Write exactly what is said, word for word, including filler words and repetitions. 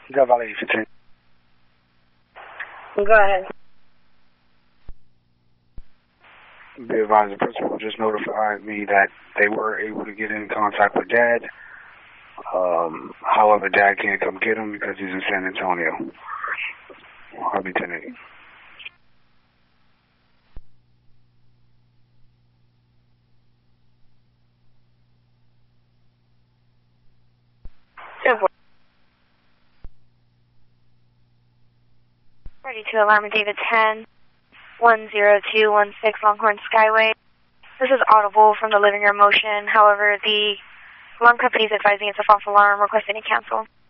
Got Valley fifteen. Go ahead. Be advised, the principal just notified me that they were able to get in contact with Dad. Um, however, Dad can't come get him because he's in San Antonio. I'll be ten eighty. Ready to alarm David ten, one zero two one six Longhorn Skyway. This is audible from the living room motion. However, the alarm company is advising it's a false alarm, requesting a cancel.